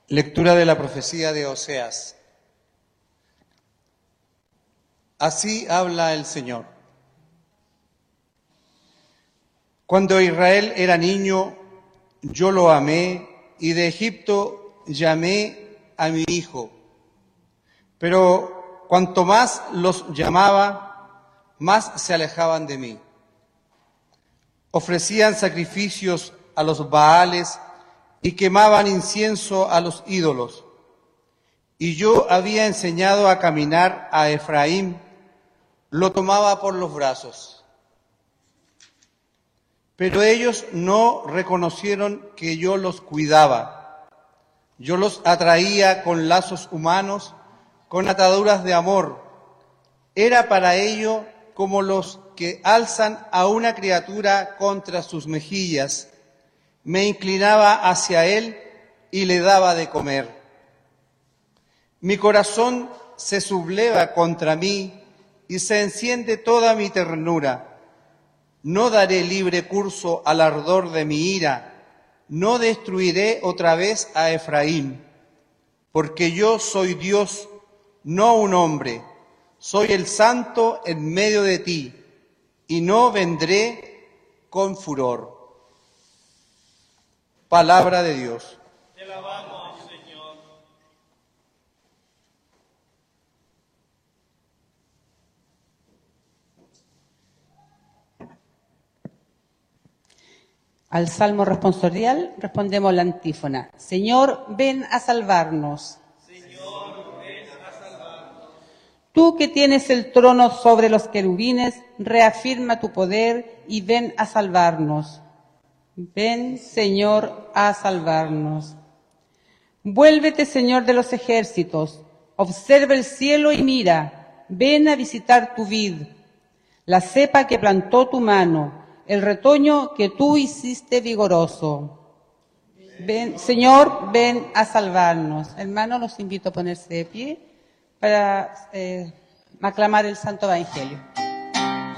Lectura de la profecía de Oseas. Así habla el Señor. Cuando Israel era niño, yo lo amé, y de Egipto llamé a mi hijo. Pero cuanto más los llamaba, más se alejaban de mí. Ofrecían sacrificios a los Baales y quemaban incienso a los ídolos. Y yo había enseñado a caminar a Efraín, lo tomaba por los brazos. Pero ellos no reconocieron que yo los cuidaba. Yo los atraía con lazos humanos, con ataduras de amor. Era para ello como los que alzan a una criatura contra sus mejillas. Me inclinaba hacia él y le daba de comer. Mi corazón se subleva contra mí y se enciende toda mi ternura. No daré libre curso al ardor de mi ira, no destruiré otra vez a Efraín, porque yo soy Dios, no un hombre, soy el Santo en medio de ti, y no vendré con furor. Palabra de Dios. Te alabamos, Señor. Al salmo responsorial respondemos la antífona. Señor, ven a salvarnos. Señor, ven a salvarnos. Tú que tienes el trono sobre los querubines, reafirma tu poder y ven a salvarnos. Ven, Señor, a salvarnos. Vuélvete, Señor de los ejércitos, observa el cielo y mira, ven a visitar tu vid, la cepa que plantó tu mano, el retoño que tú hiciste vigoroso. Ven, Señor, ven a salvarnos. Hermanos, los invito a ponerse de pie para aclamar el Santo Evangelio.